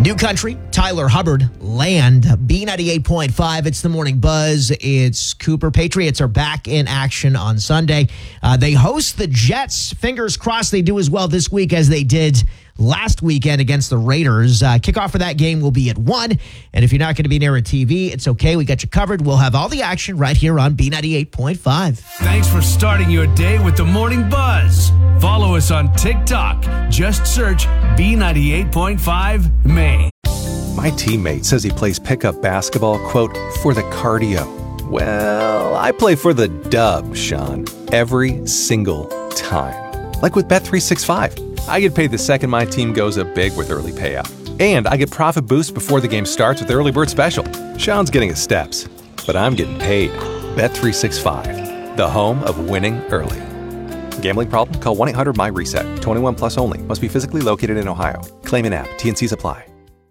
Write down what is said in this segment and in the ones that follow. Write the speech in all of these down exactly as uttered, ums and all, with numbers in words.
New Country, Tyler Hubbard, Land, B ninety-eight point five. It's the Morning Buzz. It's Cooper. Patriots are back in action on Sunday. Uh, they host the Jets. Fingers crossed they do as well this week as they did last weekend against the Raiders. Uh, kickoff for that game will be at one. And if you're not going to be near a T V, it's okay. We got you covered. We'll have all the action right here on B ninety-eight point five. Thanks for starting your day with the Morning Buzz. Follow us on TikTok. Just search B ninety-eight point five Maine. My teammate says he plays pickup basketball, quote, for the cardio. Well, I play for the dub, Sean, every single time. Like with Bet three sixty-five. I get paid the second my team goes up big with early payout. And I get profit boost before the game starts with the early bird special. Sean's getting his steps, but I'm getting paid. Bet three sixty-five, the home of winning early. Gambling problem? Call one eight hundred M Y reset. twenty-one plus only. Must be physically located in Ohio. Claim in app. T and Cs apply.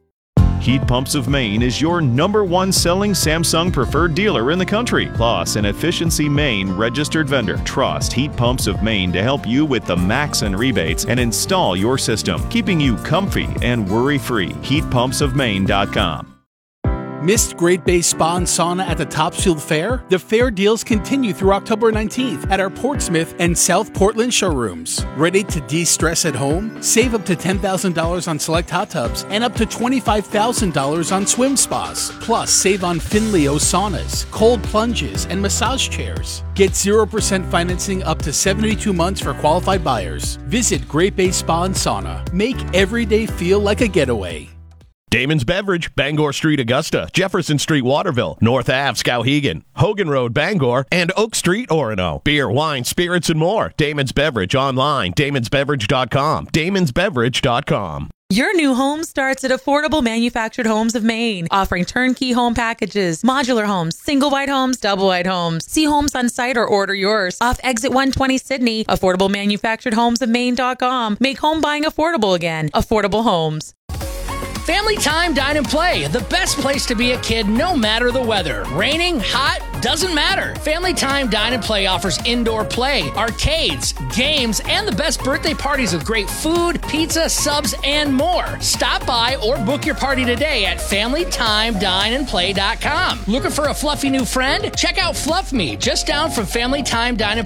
Heat Pumps of Maine is your number one selling Samsung preferred dealer in the country. Plus, an Efficiency Maine registered vendor. Trust Heat Pumps of Maine to help you with the max and rebates and install your system, keeping you comfy and worry-free. heat pumps of maine dot com. Missed Great Bay Spa and Sauna at the Topsfield Fair? The fair deals continue through October nineteenth at our Portsmouth and South Portland showrooms. Ready to de-stress at home? Save up to ten thousand dollars on select hot tubs and up to twenty-five thousand dollars on swim spas. Plus, save on Finleo saunas, cold plunges, and massage chairs. Get zero percent financing up to seventy-two months for qualified buyers. Visit Great Bay Spa and Sauna. Make every day feel like a getaway. Damon's Beverage, Bangor Street, Augusta, Jefferson Street, Waterville, North Ave, Skowhegan, Hogan Road, Bangor, and Oak Street, Orono. Beer, wine, spirits, and more. Damon's Beverage online, damons beverage dot com, damons beverage dot com. Your new home starts at Affordable Manufactured Homes of Maine, offering turnkey home packages, modular homes, single wide homes, double wide homes. See homes on site or order yours. Off Exit one twenty Sydney, affordable manufactured homes of maine dot com. Make home buying affordable again. Affordable Homes. Family Time Dine and Play, the best place to be a kid no matter the weather. Raining, hot, doesn't matter. Family Time Dine and Play offers indoor play, arcades, games, and the best birthday parties with great food, pizza, subs, and more. Stop by or book your party today at family time dine and play dot com. Looking for a fluffy new friend? Check out Fluff Me, just down from Family Time Dine and